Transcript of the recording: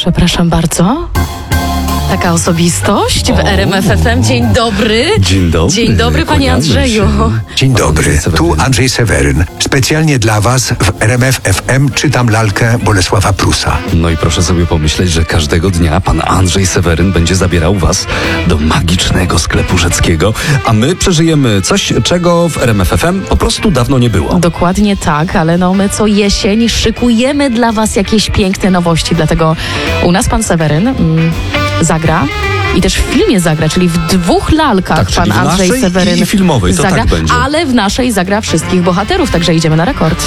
Przepraszam bardzo. Taka osobistość w RMF FM. Dzień dobry. Dzień dobry. Dzień dobry, panie Kłaniamy Andrzeju. się. Dzień dobry, tu Andrzej Seweryn. Specjalnie dla was w RMF FM czytam lalkę Bolesława Prusa. No i proszę sobie pomyśleć, że każdego dnia pan Andrzej Seweryn będzie zabierał was do magicznego sklepu Rzeckiego, a my przeżyjemy coś, czego w RMF FM po prostu dawno nie było. Dokładnie tak, ale no my co jesień szykujemy dla was jakieś piękne nowości, dlatego u nas pan Seweryn zagra i też w filmie zagra, czyli w 2 lalkach Tak, czyli pan w Andrzej naszej Seweryn i filmowej, to zagra, tak będzie. ale w naszej zagra wszystkich bohaterów, także idziemy na rekord.